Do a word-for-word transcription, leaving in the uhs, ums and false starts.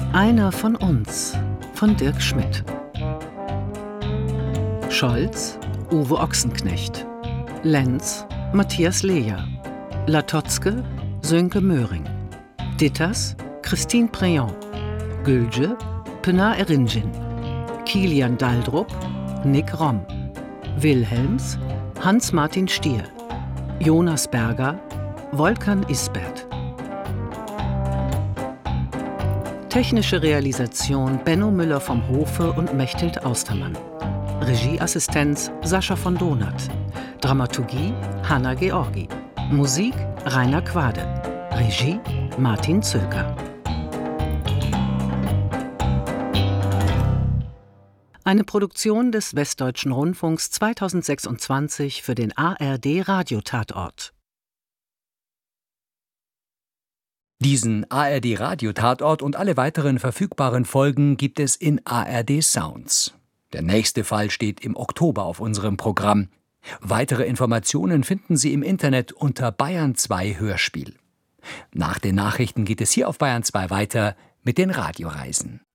Einer von uns von Dirk Schmidt. Scholz, Uwe Ochsenknecht. Lenz, Matthias Leher. Latotzke, Sönke Möhring. Ditters, Christine Préant. Gülce, Pınar Erinjin. Kilian Daldrup, Nick Romm. Wilhelms, Hans-Martin Stier. Jonas Berger, Volkan Isbert. Technische Realisation Benno Müller vom Hofe und Mechthild Austermann. Regieassistenz Sascha von Donath. Dramaturgie Hanna Georgi. Musik Rainer Quade. Regie Martin Zöllker. Eine Produktion des Westdeutschen Rundfunks zweitausendsechsundzwanzig für den A R D Radiotatort. Diesen A R D Radiotatort und alle weiteren verfügbaren Folgen gibt es in A R D Sounds. Der nächste Fall steht im Oktober auf unserem Programm. Weitere Informationen finden Sie im Internet unter Bayern zwei Hörspiel. Nach den Nachrichten geht es hier auf Bayern zwei weiter mit den Radioreisen.